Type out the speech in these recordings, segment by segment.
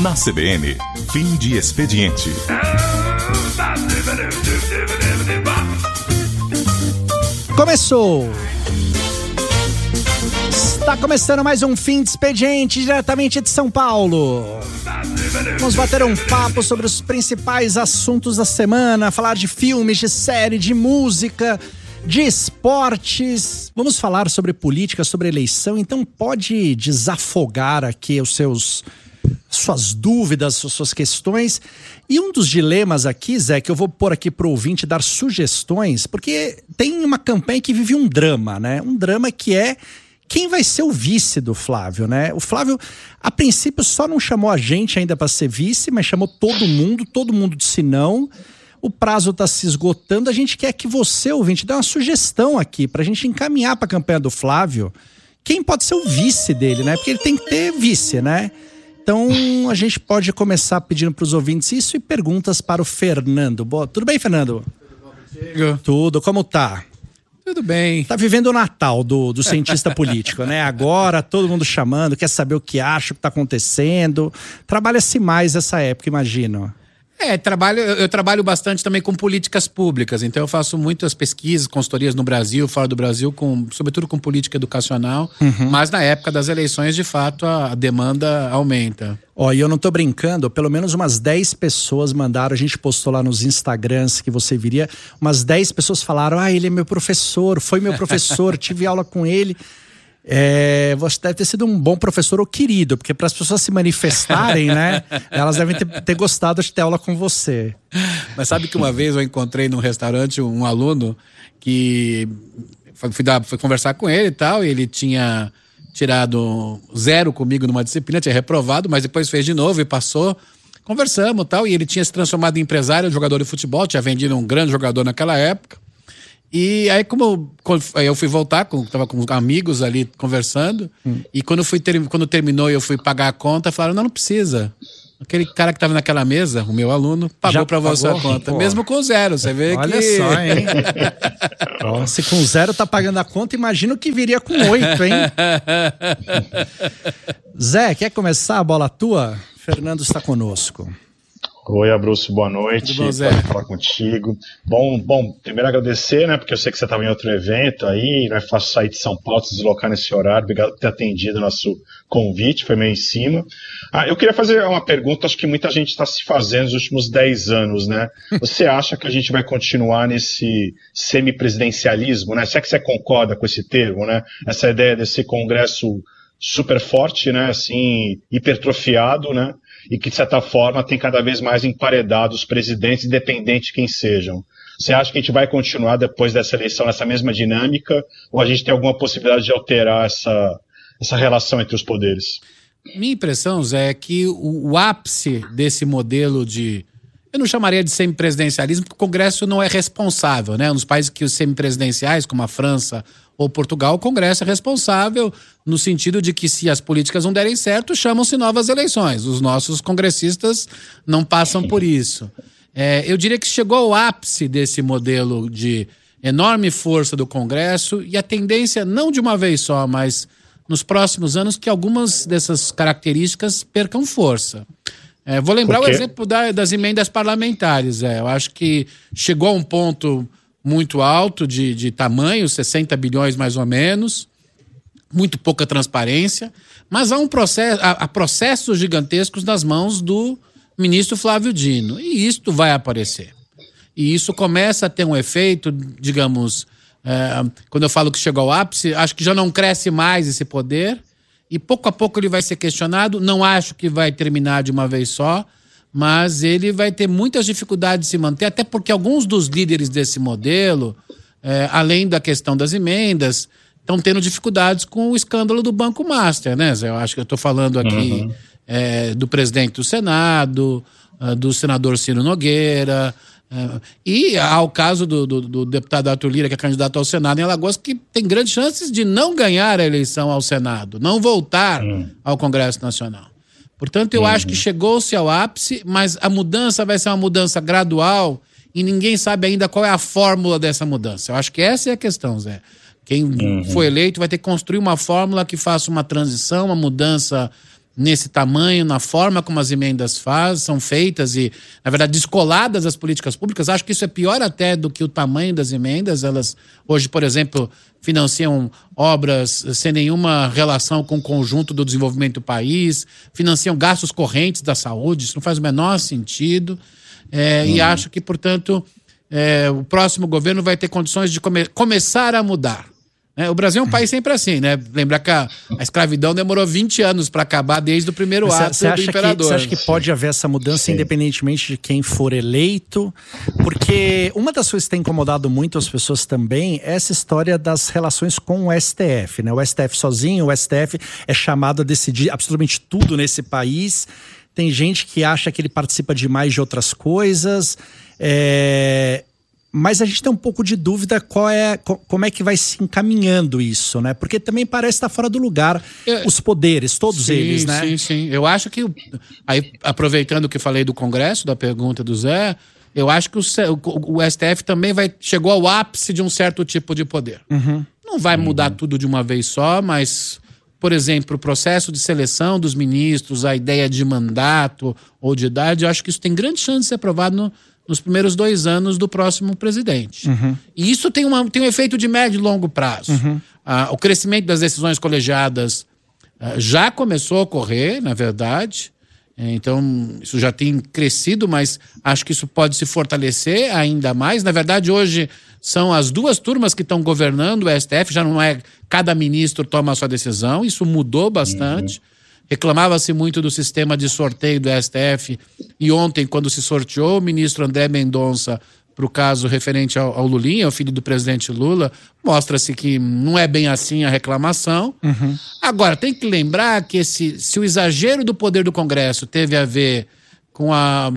Na CBN, fim de expediente. Começou! Está começando mais um fim de expediente diretamente de São Paulo. Vamos bater um papo sobre os principais assuntos da semana, falar de filmes, de série, de música, de esportes. Vamos falar sobre política, sobre eleição, então pode desafogar aqui suas dúvidas, suas questões. E um dos dilemas aqui, Zé, que eu vou pôr aqui pro ouvinte dar sugestões, porque tem uma campanha que vive um drama, né? Um drama que é quem vai ser o vice do Flávio, né? O Flávio, a princípio, só não chamou a gente ainda para ser vice, mas chamou todo mundo disse não. O prazo está se esgotando, a gente quer que você, ouvinte, dê uma sugestão aqui pra gente encaminhar para a campanha do Flávio quem pode ser o vice dele, né? Porque ele tem que ter vice, né? Então, a gente pode começar pedindo para os ouvintes isso e perguntas para o Fernando. Boa, tudo bem, Fernando? Tudo bom contigo? Tudo, como tá? Tudo bem. Tá vivendo o Natal do cientista político, né? Agora, todo mundo chamando, quer saber o que acha, o que tá acontecendo. Trabalha-se mais essa época, imagino. Eu trabalho bastante também com políticas públicas, então eu faço muitas pesquisas, consultorias no Brasil, fora do Brasil, sobretudo com política educacional, mas na época das eleições, de fato, a demanda aumenta. E eu não tô brincando, pelo menos umas 10 pessoas mandaram, a gente postou lá nos Instagrams que você viria, umas 10 pessoas falaram, ele é meu professor, foi meu professor, tive aula com ele. Você deve ter sido um bom professor ou querido, porque para as pessoas se manifestarem, né, elas devem ter gostado de ter aula com você. Mas sabe que uma vez eu encontrei num restaurante um aluno que fui conversar com ele e tal, e ele tinha tirado 0 comigo numa disciplina, tinha reprovado, mas depois fez de novo e passou. Conversamos e tal, e ele tinha se transformado em empresário, jogador de futebol, tinha vendido um grande jogador naquela época. E aí, eu fui voltar, tava com amigos ali conversando, e quando terminou e eu fui pagar a conta, falaram, não precisa. Aquele cara que tava naquela mesa, o meu aluno, pagou pra você a conta. Pô. Mesmo com 0, você vê. Olha que... só, hein? Se com 0 tá pagando a conta, imagino que viria com 8, hein? Zé, quer começar a bola tua? Fernando está conosco. Oi, Abruzzo, boa noite. Tudo bom, Zé? Prazer falar contigo. Bom, primeiro agradecer, né, porque eu sei que você estava em outro evento aí, não é fácil sair de São Paulo, se deslocar nesse horário. Obrigado por ter atendido o nosso convite, foi meio em cima. Eu queria fazer uma pergunta, acho que muita gente está se fazendo nos últimos 10 anos, né? Você acha que a gente vai continuar nesse semipresidencialismo, né? Se é que você concorda com esse termo, né? Essa ideia desse congresso super forte, né, assim, hipertrofiado, né? E que, de certa forma, tem cada vez mais emparedados os presidentes, independente de quem sejam. Você acha que a gente vai continuar depois dessa eleição nessa mesma dinâmica, ou a gente tem alguma possibilidade de alterar essa relação entre os poderes? Minha impressão, Zé, é que o ápice desse modelo eu não chamaria de semipresidencialismo, porque o Congresso não é responsável, né? Nos países que os semipresidenciais, como a França ou Portugal, o Congresso é responsável no sentido de que, se as políticas não derem certo, chamam-se novas eleições. Os nossos congressistas não passam por isso. Eu diria que chegou ao ápice desse modelo de enorme força do Congresso, e a tendência, não de uma vez só, mas nos próximos anos, que algumas dessas características percam força. Vou lembrar o exemplo das emendas parlamentares. Eu acho que chegou a um ponto muito alto de tamanho, 60 bilhões mais ou menos, muito pouca transparência, mas há processos gigantescos nas mãos do ministro Flávio Dino, e isto vai aparecer. E isso começa a ter um efeito, digamos, quando eu falo que chegou ao ápice, acho que já não cresce mais esse poder, e pouco a pouco ele vai ser questionado. Não acho que vai terminar de uma vez só, mas ele vai ter muitas dificuldades de se manter, até porque alguns dos líderes desse modelo, além da questão das emendas, estão tendo dificuldades com o escândalo do Banco Master, né, Zé? Eu acho que eu estou falando aqui do presidente do Senado, do senador Ciro Nogueira, e há o caso do deputado Arthur Lira, que é candidato ao Senado em Alagoas, que tem grandes chances de não ganhar a eleição ao Senado, não voltar ao Congresso Nacional. Portanto, eu acho que chegou-se ao ápice, mas a mudança vai ser uma mudança gradual e ninguém sabe ainda qual é a fórmula dessa mudança. Eu acho que essa é a questão, Zé. Quem for eleito vai ter que construir uma fórmula que faça uma transição, uma mudança nesse tamanho, na forma como as emendas são feitas e, na verdade, descoladas das políticas públicas. Acho que isso é pior até do que o tamanho das emendas. Elas, hoje, por exemplo, financiam obras sem nenhuma relação com o conjunto do desenvolvimento do país, financiam gastos correntes da saúde, isso não faz o menor sentido. E acho que, portanto, o próximo governo vai ter condições de começar a mudar. O Brasil é um país sempre assim, né? Lembrar que a escravidão demorou 20 anos para acabar desde o primeiro ato do imperador. Você acha que pode haver essa mudança independentemente de quem for eleito? Porque uma das coisas que tem incomodado muito as pessoas também é essa história das relações com o STF, né? O STF sozinho, o STF é chamado a decidir absolutamente tudo nesse país. Tem gente que acha que ele participa demais de outras coisas. Mas a gente tem um pouco de dúvida como é que vai se encaminhando isso, né? Porque também parece estar fora do lugar os poderes, todos eles, né? Sim. Eu acho que, aí, aproveitando o que falei do Congresso, da pergunta do Zé, eu acho que o STF também chegou ao ápice de um certo tipo de poder. Não vai mudar tudo de uma vez só, mas, por exemplo, o processo de seleção dos ministros, a ideia de mandato ou de idade, eu acho que isso tem grande chance de ser aprovado nos primeiros 2 anos do próximo presidente. E isso tem um efeito de médio e longo prazo. O crescimento das decisões colegiadas já começou a ocorrer, na verdade. Então, isso já tem crescido, mas acho que isso pode se fortalecer ainda mais. Na verdade, hoje são as 2 turmas que estão governando o STF, já não é cada ministro toma a sua decisão, isso mudou bastante. Reclamava-se muito do sistema de sorteio do STF e ontem, quando se sorteou o ministro André Mendonça para o caso referente ao Lulinha, o filho do presidente Lula, mostra-se que não é bem assim a reclamação. Agora, tem que lembrar que se o exagero do poder do Congresso teve a ver com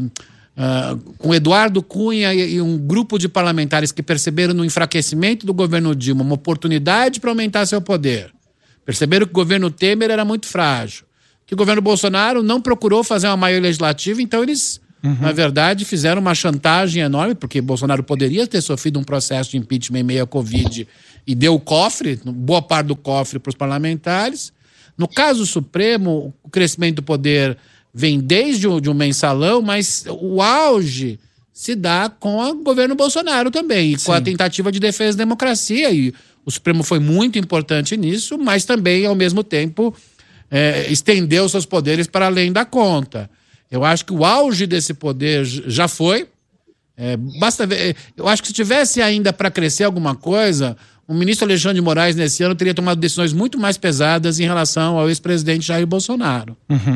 com Eduardo Cunha e um grupo de parlamentares que perceberam no enfraquecimento do governo Dilma uma oportunidade para aumentar seu poder, perceberam que o governo Temer era muito frágil, que o governo Bolsonaro não procurou fazer uma maioria legislativa, então eles, na verdade, fizeram uma chantagem enorme, porque Bolsonaro poderia ter sofrido um processo de impeachment em meio à Covid e deu o cofre, boa parte do cofre para os parlamentares. No caso Supremo, o crescimento do poder vem desde um mensalão, mas o auge se dá com o governo Bolsonaro também, e com a tentativa de defesa da democracia. E o Supremo foi muito importante nisso, mas também, ao mesmo tempo, estendeu seus poderes para além da conta. Eu acho que o auge desse poder já foi. Basta ver. Eu acho que se tivesse ainda para crescer alguma coisa, o ministro Alexandre de Moraes, nesse ano, teria tomado decisões muito mais pesadas em relação ao ex-presidente Jair Bolsonaro.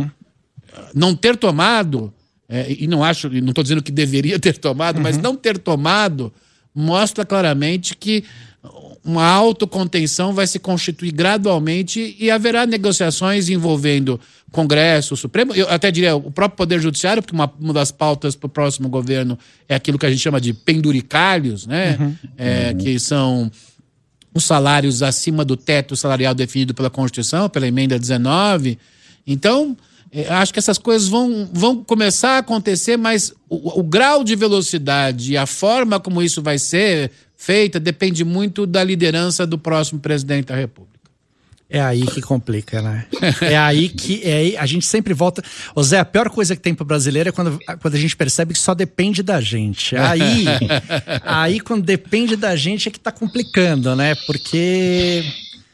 Não ter tomado, e não estou dizendo que deveria ter tomado, mas não ter tomado mostra claramente que uma autocontenção vai se constituir gradualmente e haverá negociações envolvendo Congresso, Supremo, eu até diria o próprio Poder Judiciário, porque uma das pautas para o próximo governo é aquilo que a gente chama de penduricalhos, né? Que são os salários acima do teto salarial definido pela Constituição, pela Emenda 19. Então, acho que essas coisas vão começar a acontecer, mas o grau de velocidade e a forma como isso vai ser feita depende muito da liderança do próximo presidente da República. É aí que complica, né? É aí que a gente sempre volta... Ô Zé, a pior coisa que tem pro brasileiro é quando a gente percebe que só depende da gente. Aí quando depende da gente é que tá complicando, né? Porque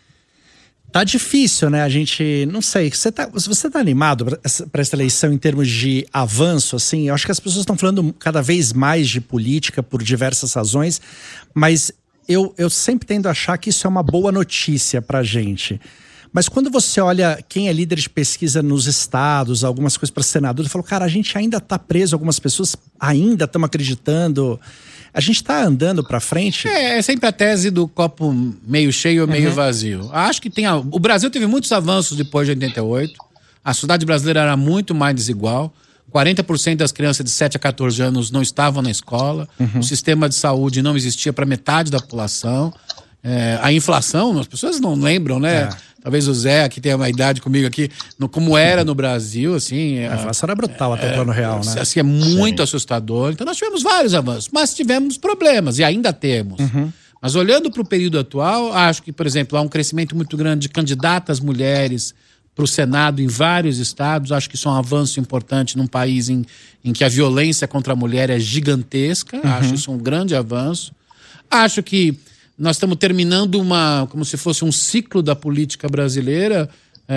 tá difícil, né? A gente, não sei, se você tá animado para essa eleição em termos de avanço, assim? Eu acho que as pessoas estão falando cada vez mais de política por diversas razões, mas eu sempre tendo a achar que isso é uma boa notícia pra gente. Mas quando você olha quem é líder de pesquisa nos estados, algumas coisas para senador, eu falo, cara, a gente ainda tá preso, algumas pessoas ainda estão acreditando. A gente tá andando pra frente? É sempre a tese do copo meio cheio ou meio vazio. Acho que o Brasil teve muitos avanços depois de 88. A sociedade brasileira era muito mais desigual. 40% das crianças de 7 a 14 anos não estavam na escola. O sistema de saúde não existia para metade da população. A inflação, as pessoas não lembram, né? Talvez o Zé, que tem uma idade comigo aqui, como era no Brasil, assim... A inflação era brutal até o plano real, né? Assim, é muito assustador. Então nós tivemos vários avanços, mas tivemos problemas, e ainda temos. Mas olhando para o período atual, acho que, por exemplo, há um crescimento muito grande de candidatas mulheres para o Senado em vários estados. Acho que isso é um avanço importante num país em que a violência contra a mulher é gigantesca. Acho isso um grande avanço. Acho que nós estamos terminando como se fosse um ciclo da política brasileira.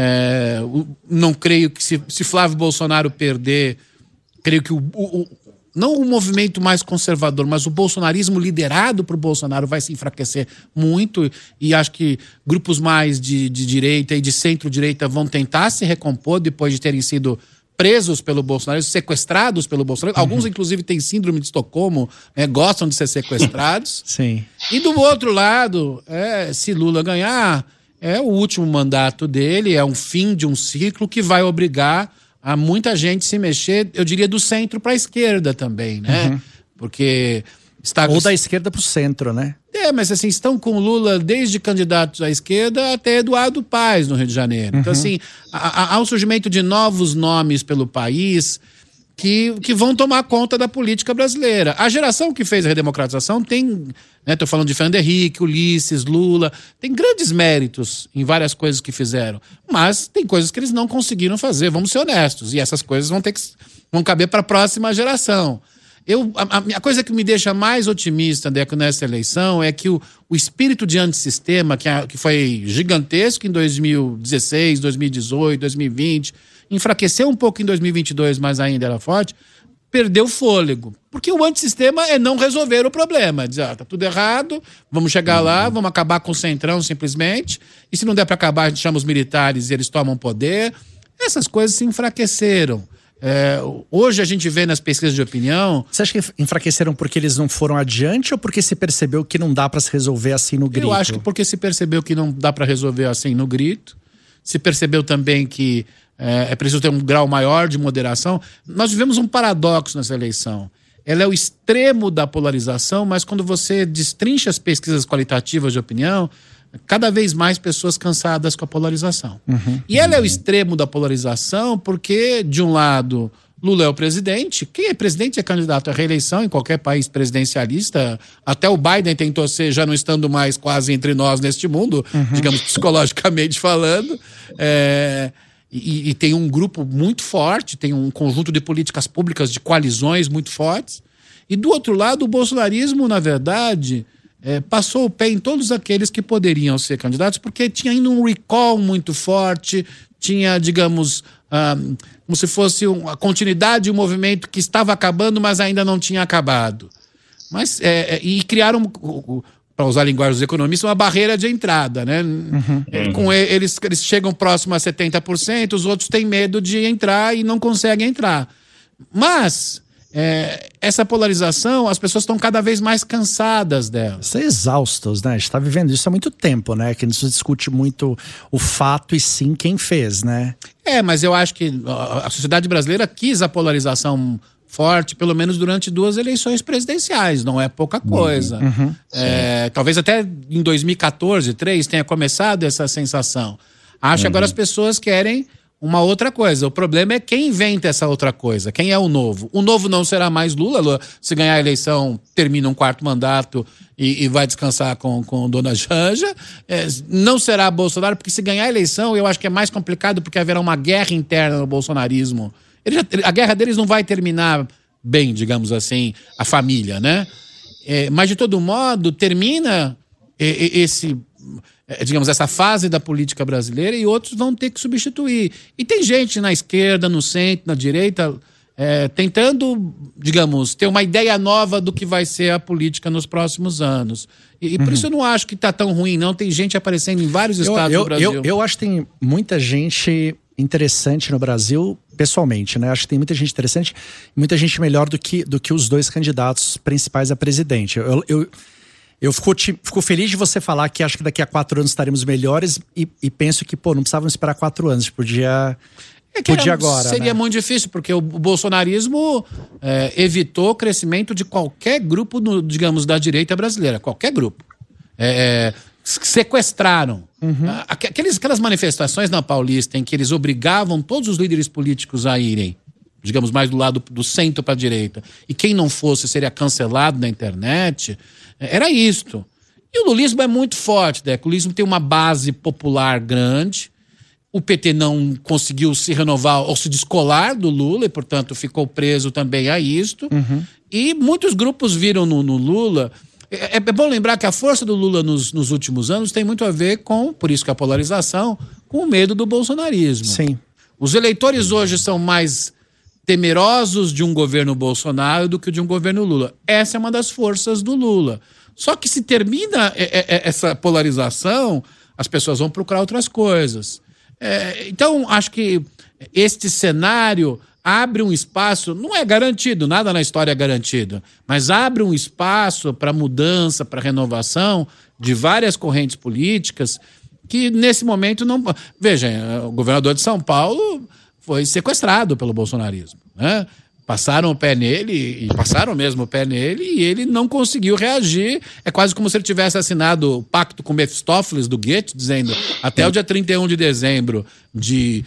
Não creio que se Flávio Bolsonaro perder, creio que não o movimento mais conservador, mas o bolsonarismo liderado por Bolsonaro vai se enfraquecer muito, e acho que grupos mais de direita e de centro-direita vão tentar se recompor depois de terem sido presos pelo Bolsonaro, sequestrados pelo Bolsonaro. Alguns, inclusive, têm síndrome de Estocolmo, gostam de ser sequestrados. Sim. E do outro lado, se Lula ganhar, é o último mandato dele, é um fim de um ciclo que vai obrigar a muita gente se mexer, eu diria, do centro para a esquerda também, né? Porque ou da esquerda para o centro, né? Mas assim, estão com Lula desde candidatos à esquerda até Eduardo Paes no Rio de Janeiro. Então assim, há um surgimento de novos nomes pelo país que vão tomar conta da política brasileira. A geração que fez a redemocratização tem, estou falando de Fernando Henrique, Ulisses, Lula, tem grandes méritos em várias coisas que fizeram, mas tem coisas que eles não conseguiram fazer, vamos ser honestos, e essas coisas vão caber para a próxima geração. A coisa que me deixa mais otimista, Deco, nessa eleição é que o espírito de antissistema, que foi gigantesco em 2016, 2018, 2020, enfraqueceu um pouco em 2022, mas ainda era forte, perdeu fôlego. Porque o antissistema é não resolver o problema. Dizer, tá tudo errado, vamos chegar lá, vamos acabar com o Centrão simplesmente, e se não der para acabar, a gente chama os militares e eles tomam poder. Essas coisas se enfraqueceram. Hoje a gente vê nas pesquisas de opinião... Você acha que enfraqueceram porque eles não foram adiante ou porque se percebeu que não dá para se resolver assim no grito? Eu acho que porque se percebeu que não dá para resolver assim no grito. Se percebeu também que é preciso ter um grau maior de moderação. Nós vivemos um paradoxo nessa eleição. Ela é o extremo da polarização, mas quando você destrincha as pesquisas qualitativas de opinião, cada vez mais pessoas cansadas com a polarização. E ela é o extremo da polarização porque, de um lado, Lula é o presidente. Quem é presidente é candidato à reeleição em qualquer país presidencialista. Até o Biden tentou ser, já não estando mais quase entre nós neste mundo, digamos, psicologicamente falando. E tem um grupo muito forte, tem um conjunto de políticas públicas, de coalizões muito fortes. E do outro lado, o bolsonarismo, na verdade, passou o pé em todos aqueles que poderiam ser candidatos, porque tinha ainda um recall muito forte, tinha, digamos, como se fosse a continuidade de um movimento que estava acabando, mas ainda não tinha acabado. E criaram, para usar a linguagem dos economistas, uma barreira de entrada, né? Com eles chegam próximo a 70%, os outros têm medo de entrar e não conseguem entrar. Mas essa polarização, as pessoas estão cada vez mais cansadas dela. Estão exaustos, né? A gente está vivendo isso há muito tempo, né? Que não se discute muito o fato e sim quem fez, né? Mas eu acho que a sociedade brasileira quis a polarização forte, pelo menos durante 2 eleições presidenciais, não é pouca coisa. Talvez até em 2014, 2013 tenha começado essa sensação. Acho que agora as pessoas querem uma outra coisa. O problema é quem inventa essa outra coisa, quem é o novo. O novo não será mais Lula. Se ganhar a eleição, termina um 4º mandato e vai descansar com Dona Janja. Não será Bolsonaro, porque se ganhar a eleição, eu acho que é mais complicado, porque haverá uma guerra interna no bolsonarismo. A guerra deles não vai terminar bem, digamos assim, a família, né? Mas, de todo modo, termina essa fase da política brasileira e outros vão ter que substituir. E tem gente na esquerda, no centro, na direita, tentando, digamos, ter uma ideia nova do que vai ser a política nos próximos anos. E por isso eu não acho que está tão ruim, não. Tem gente aparecendo em vários estados do Brasil. Eu acho que tem muita gente interessante no Brasil, pessoalmente, né? Acho que tem muita gente interessante, muita gente melhor do que os 2 candidatos principais a presidente. Eu fico feliz de você falar que acho que daqui a 4 anos estaremos melhores e penso que, não precisávamos esperar 4 anos, podia agora. Seria muito difícil, porque o bolsonarismo evitou o crescimento de qualquer grupo, digamos, da direita brasileira, qualquer grupo. Sequestraram. Aquelas manifestações na Paulista em que eles obrigavam todos os líderes políticos a irem, digamos, mais do lado do centro para a direita, e quem não fosse seria cancelado na internet, era isto. E o lulismo é muito forte, né? O lulismo tem uma base popular grande, O PT não conseguiu se renovar ou se descolar do Lula e, portanto, ficou preso também a isto. E muitos grupos viram no Lula... É bom lembrar que a força do Lula nos últimos anos tem muito a ver com, por isso que a polarização, com o medo do bolsonarismo. Sim. Os eleitores hoje são mais temerosos de um governo Bolsonaro do que de um governo Lula. Essa é uma das forças do Lula. Só que se termina essa polarização, as pessoas vão procurar outras coisas. Então, acho que este cenário abre um espaço, não é garantido, nada na história é garantido, mas abre um espaço para mudança, para renovação de várias correntes políticas que nesse momento não... Veja, o governador de São Paulo foi sequestrado pelo bolsonarismo, né? Passaram o pé nele, e passaram mesmo o pé nele, e ele não conseguiu reagir. É quase como se ele tivesse assinado o pacto com Mefistófeles do Goethe, dizendo até o dia 31 de dezembro de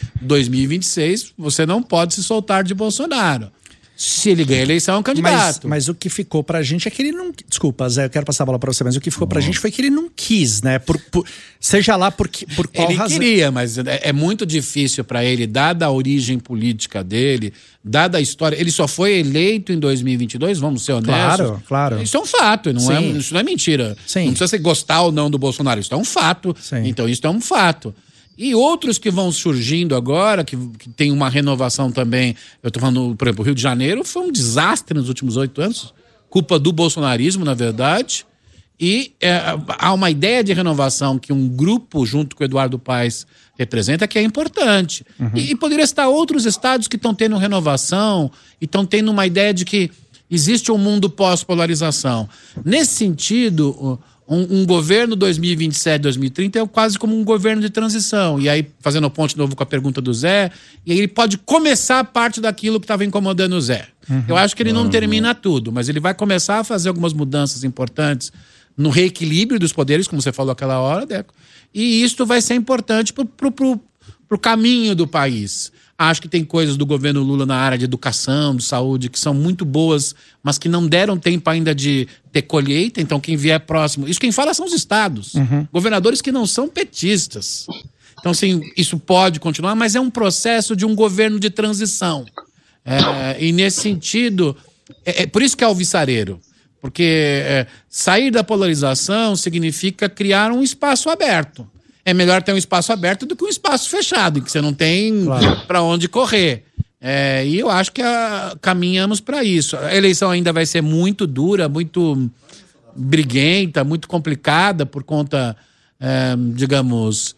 2026, você não pode se soltar de Bolsonaro. Se ele ganha a eleição, é um candidato. Mas o que ficou pra gente é que ele não... Desculpa, Zé, eu quero passar a bola pra você, mas o que ficou pra gente foi que ele não quis, né? Seja lá por qual razão. Ele queria, mas é muito difícil pra ele, dada a origem política dele, dada a história. Ele só foi eleito em 2022, vamos ser honestos. Claro. Isso é um fato, isso não é mentira. Sim. Não precisa você gostar ou não do Bolsonaro, isso é um fato. Sim. Então isso é um fato. E outros que vão surgindo agora, que tem uma renovação também. Eu estou falando, por exemplo, o Rio de Janeiro foi um desastre nos últimos 8 anos, culpa do bolsonarismo, na verdade. E há uma ideia de renovação que um grupo, junto com o Eduardo Paes, representa, que é importante. E poderia estar outros estados que estão tendo renovação e estão tendo uma ideia de que existe um mundo pós-polarização. Nesse sentido... Um governo 2027-2030 é quase como um governo de transição. E aí, fazendo o ponto de novo com a pergunta do Zé, e aí ele pode começar parte daquilo que estava incomodando o Zé. Eu acho que ele não termina tudo, mas ele vai começar a fazer algumas mudanças importantes no reequilíbrio dos poderes, como você falou aquela hora, Deco. E isso vai ser importante pro caminho do país. Acho que tem coisas do governo Lula na área de educação, de saúde, que são muito boas, mas que não deram tempo ainda de ter colheita. Então, quem vier próximo... Isso quem fala são os estados. Governadores que não são petistas. Então, assim, isso pode continuar, mas é um processo de um governo de transição. E, nesse sentido, é por isso que é alvissareiro. Porque sair da polarização significa criar um espaço aberto. É melhor ter um espaço aberto do que um espaço fechado, em que você não tem para onde correr. E eu acho que caminhamos para isso. A eleição ainda vai ser muito dura, muito briguenta, muito complicada por conta, digamos,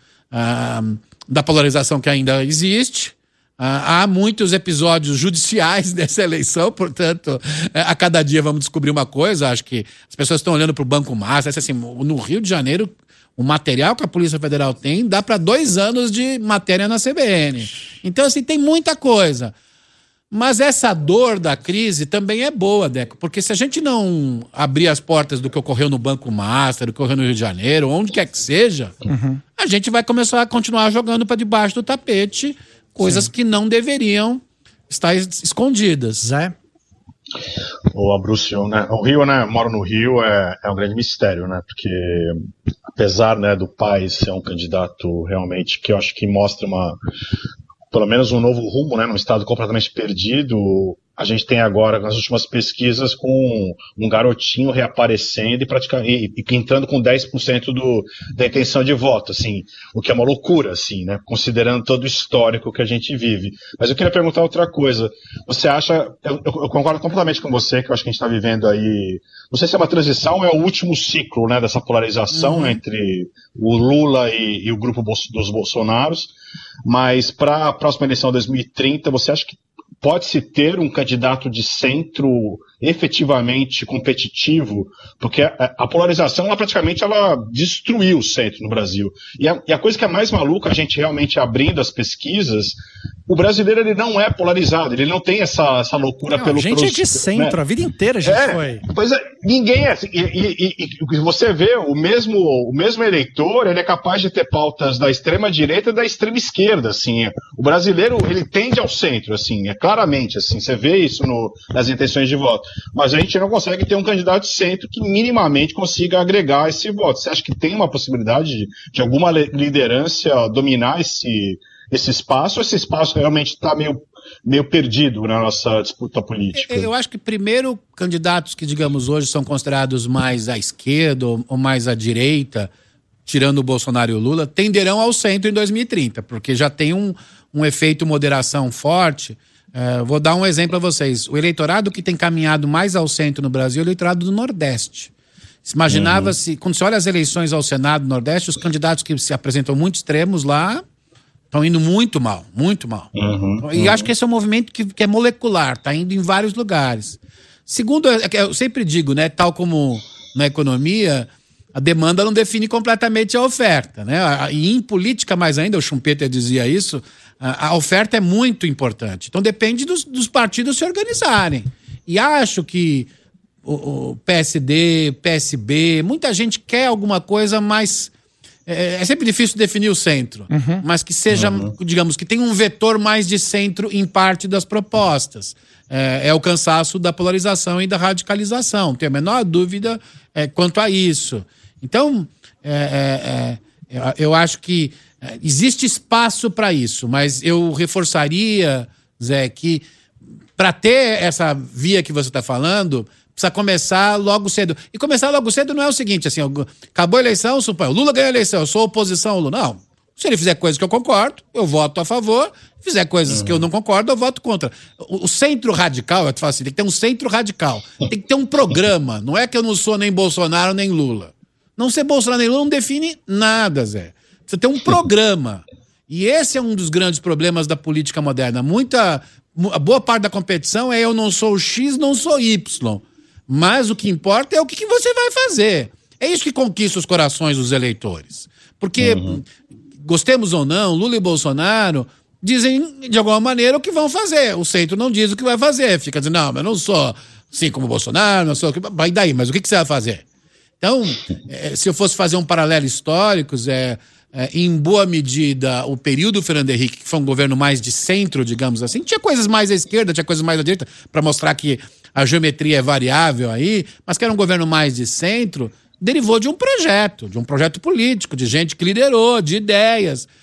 da polarização que ainda existe. Há muitos episódios judiciais nessa eleição, portanto, a cada dia vamos descobrir uma coisa. Acho que as pessoas estão olhando para o Banco Master, assim, no Rio de Janeiro... O material que a Polícia Federal tem dá para 2 anos de matéria na CBN. Então, assim, tem muita coisa. Mas essa dor da crise também é boa, Deco, porque se a gente não abrir as portas do que ocorreu no Banco Master, do que ocorreu no Rio de Janeiro, onde quer que seja, a gente vai começar a continuar jogando para debaixo do tapete coisas que não deveriam estar escondidas. Zé? Ô, Abrúcio, né? O Rio, né? Moro no Rio, é um grande mistério, né? Porque apesar, né, do Paes ser um candidato realmente que eu acho que mostra pelo menos um novo rumo, né? Num estado completamente perdido, a gente tem agora, nas últimas pesquisas, com um garotinho reaparecendo e entrando com 10% da intenção de voto, assim, o que é uma loucura, assim, né, considerando todo o histórico que a gente vive. Mas eu queria perguntar outra coisa. Você acha, eu concordo completamente com você, que eu acho que a gente está vivendo aí, não sei se é uma transição ou é o último ciclo, né, dessa polarização entre o Lula e o grupo dos Bolsonaros, mas para a próxima eleição de 2030, você acha que pode-se ter um candidato de centro efetivamente competitivo, porque a polarização, ela destruiu o centro no Brasil. E a coisa que é mais maluca, a gente realmente abrindo as pesquisas, o brasileiro ele não é polarizado, ele não tem essa loucura A gente é de centro, né? A vida inteira a gente foi. Pois é, ninguém é. E você vê, o mesmo eleitor, ele é capaz de ter pautas da extrema direita e da extrema esquerda, assim. O brasileiro, ele tende ao centro, assim, claramente, assim, você vê isso nas intenções de voto. Mas a gente não consegue ter um candidato de centro que minimamente consiga agregar esse voto. Você acha que tem uma possibilidade de alguma liderança dominar esse espaço, ou esse espaço realmente está meio perdido na nossa disputa política? Eu acho que, primeiro, candidatos que, digamos, hoje são considerados mais à esquerda ou mais à direita, tirando o Bolsonaro e o Lula, tenderão ao centro em 2030, porque já tem um efeito moderação forte. Vou dar um exemplo a vocês. O eleitorado que tem caminhado mais ao centro no Brasil é o eleitorado do Nordeste. Imaginava-se, quando você olha as eleições ao Senado do Nordeste, os candidatos que se apresentam muito extremos lá estão indo muito mal, muito mal. E acho que esse é um movimento que é molecular, está indo em vários lugares. Segundo, eu sempre digo, né, tal como na economia, a demanda não define completamente a oferta, né? E em política mais ainda, o Schumpeter dizia isso, a oferta é muito importante. Então depende dos partidos se organizarem. E acho que o PSD, PSB, muita gente quer alguma coisa mais... É sempre difícil definir o centro, mas que seja, digamos, que tenha um vetor mais de centro em parte das propostas. É o cansaço da polarização e da radicalização, não tenho a menor dúvida quanto a isso. Então, eu acho que existe espaço para isso, mas eu reforçaria, Zé, que para ter essa via que você está falando, precisa começar logo cedo. E começar logo cedo não é o seguinte, assim, acabou a eleição, suponho, o Lula ganhou a eleição, eu sou oposição ao Lula. Não, se ele fizer coisas que eu concordo, eu voto a favor, fizer coisas que eu não concordo, eu voto contra. O centro radical, eu te falo assim, tem que ter um centro radical, tem que ter um programa, não é que eu não sou nem Bolsonaro nem Lula. Não ser Bolsonaro nem Lula não define nada, Zé. Precisa ter um programa. E esse é um dos grandes problemas da política moderna. A boa parte da competição é eu não sou X, não sou Y. Mas o que importa é o que você vai fazer. É isso que conquista os corações dos eleitores. Porque, gostemos ou não, Lula e Bolsonaro dizem, de alguma maneira, o que vão fazer. O centro não diz o que vai fazer. Fica dizendo, não, mas eu não sou assim como o Bolsonaro, não sou... Vai daí, mas o que você vai fazer? Então, se eu fosse fazer um paralelo histórico, em boa medida, o período Fernando Henrique, que foi um governo mais de centro, digamos assim, tinha coisas mais à esquerda, tinha coisas mais à direita, para mostrar que a geometria é variável aí, mas que era um governo mais de centro, derivou de um projeto político, de gente que liderou, de ideias.